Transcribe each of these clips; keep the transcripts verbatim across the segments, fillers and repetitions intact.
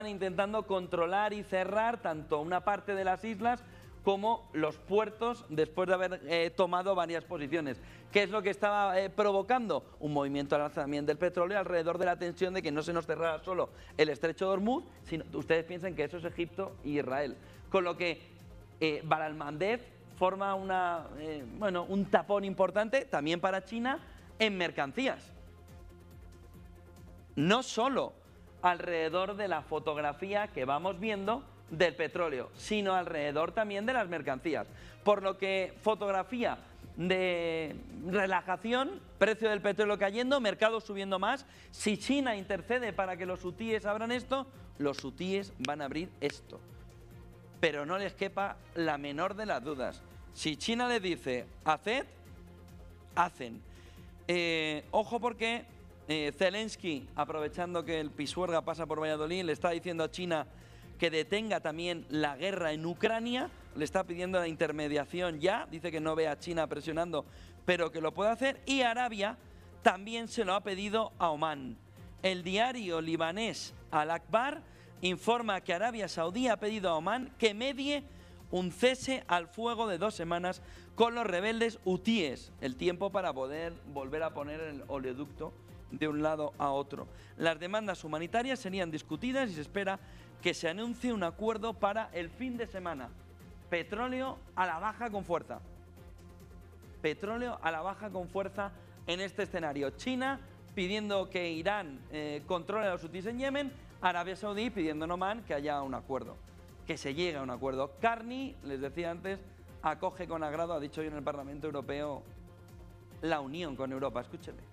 intentando controlar y cerrar tanto una parte de las islas como los puertos después de haber eh, tomado varias posiciones. ¿Qué es lo que estaba eh, provocando? Un movimiento al alzamiento del petróleo alrededor de la tensión de que no se nos cerrara solo el estrecho de Hormuz, sino ustedes piensan que eso es Egipto y Israel. Con lo que eh, Bab el-Mandeb forma una, eh, bueno, un tapón importante también para China en mercancías. No solo alrededor de la fotografía que vamos viendo del petróleo, sino alrededor también de las mercancías. Por lo que fotografía de relajación, precio del petróleo cayendo, mercado subiendo más. Si China intercede para que los hutíes abran esto, los hutíes van a abrir esto. Pero no les quepa la menor de las dudas. Si China les dice, haced, hacen. Eh, ojo porque eh, Zelensky, aprovechando que el Pisuerga pasa por Valladolid, le está diciendo a China que detenga también la guerra en Ucrania, le está pidiendo la intermediación ya, dice que no ve a China presionando, pero que lo puede hacer, y Arabia también se lo ha pedido a Omán. El diario libanés Al-Akhbar informa que Arabia Saudí ha pedido a Omán que medie un cese al fuego de dos semanas con los rebeldes hutíes, el tiempo para poder volver a poner el oleoducto de un lado a otro. Las demandas humanitarias serían discutidas y se espera que se anuncie un acuerdo para el fin de semana. Petróleo a la baja con fuerza. Petróleo a la baja con fuerza en este escenario. China pidiendo que Irán eh, controle a los hutíes en Yemen, Arabia Saudí pidiendo en Omán que haya un acuerdo, que se llegue a un acuerdo. Carney, les decía antes, acoge con agrado, ha dicho hoy en el Parlamento Europeo, la unión con Europa. Escúchele.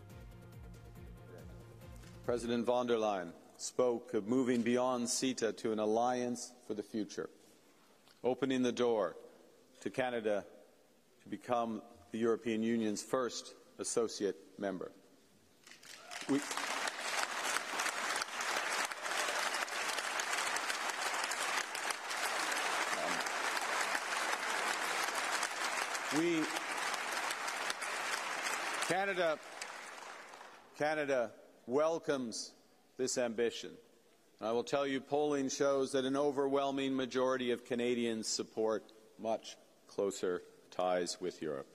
President von der Leyen spoke of moving beyond CETA to an alliance for the future, opening the door to Canada to become the European Union's first associate member. We We, Canada, Canada welcomes this ambition. And I will tell you, polling shows that an overwhelming majority of Canadians support much closer ties with Europe.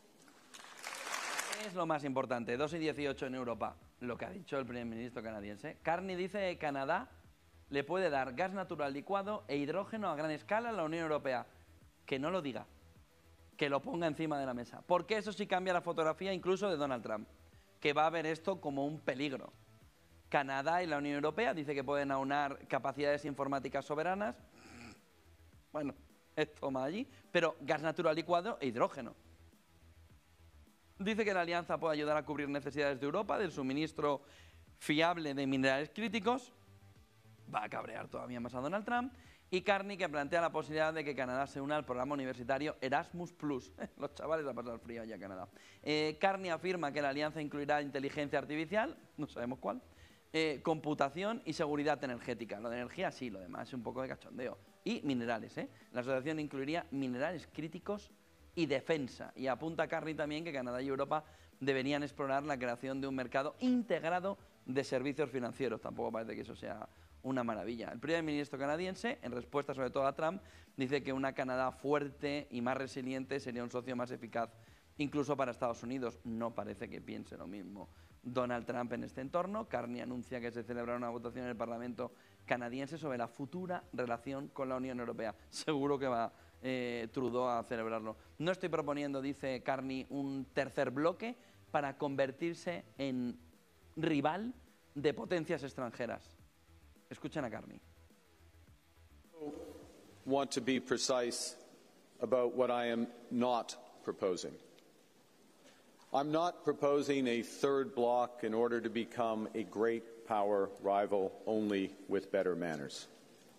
Es lo más importante, dos y dieciocho en Europa, lo que ha dicho el primer ministro canadiense. Carney dice que Canadá le puede dar gas natural licuado e hidrógeno a gran escala a la Unión Europea. Que no lo diga, que lo ponga encima de la mesa, porque eso sí cambia la fotografía incluso de Donald Trump, que va a ver esto como un peligro. Canadá y la Unión Europea dice que pueden aunar capacidades informáticas soberanas, bueno, esto más allí, pero gas natural licuado e hidrógeno. Dice que la alianza puede ayudar a cubrir necesidades de Europa del suministro fiable de minerales críticos, va a cabrear todavía más a Donald Trump. Y Carney, que plantea la posibilidad de que Canadá se una al programa universitario Erasmus plus. Los chavales a pasar frío allá a Canadá. Eh, Carney afirma que la alianza incluirá inteligencia artificial, no sabemos cuál, eh, computación y seguridad energética. Lo de energía sí, lo demás es un poco de cachondeo. Y minerales, ¿eh? La asociación incluiría minerales críticos y defensa. Y apunta Carney también que Canadá y Europa deberían explorar la creación de un mercado integrado de servicios financieros. Tampoco parece que eso sea una maravilla. El primer ministro canadiense, en respuesta sobre todo a Trump, dice que una Canadá fuerte y más resiliente sería un socio más eficaz incluso para Estados Unidos. No parece que piense lo mismo Donald Trump en este entorno. Carney anuncia que se celebrará una votación en el Parlamento canadiense sobre la futura relación con la Unión Europea. Seguro que va eh, Trudeau a celebrarlo. No estoy proponiendo, dice Carney, un tercer bloque para convertirse en rival de potencias extranjeras. Escuchen a Carney. I want to be precise about what I am not proposing. I'm not proposing a third bloc in order to become a great power rival only with better manners.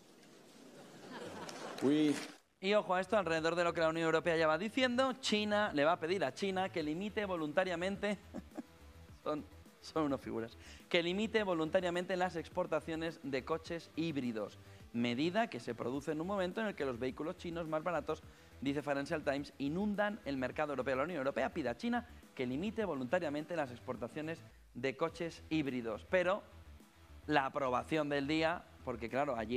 We Y ojo a esto, alrededor de lo que la Unión Europea ya va diciendo, China le va a pedir a China que limite voluntariamente son Son unas figuras. Que limite voluntariamente las exportaciones de coches híbridos. Medida que se produce en un momento en el que los vehículos chinos más baratos, dice Financial Times, inundan el mercado europeo. La Unión Europea pide a China que limite voluntariamente las exportaciones de coches híbridos. Pero la aprobación del día porque claro, allí